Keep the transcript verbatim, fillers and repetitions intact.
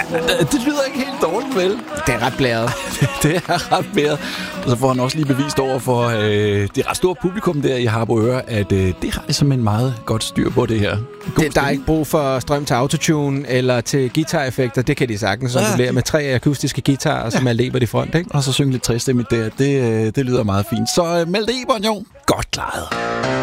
det, det lyder ikke helt dårligt, vel? Det er ret blæret. Det er ret blæret. Og så får han også lige bevist over for øh, det ret store publikum der i Harboøre, at øh, det har simpelthen meget godt styr på det her. Det, der er ikke brug for strøm til autotune eller til guitar-effekter. Det kan de sagtens jonglere ja. med tre akustiske guitarer, som ja. er lebert i front, ikke? Og så synge lidt trestemmigt der. Det, øh, det lyder meget fint. Så øh, meld det i, Bon Jo. Godt klaret.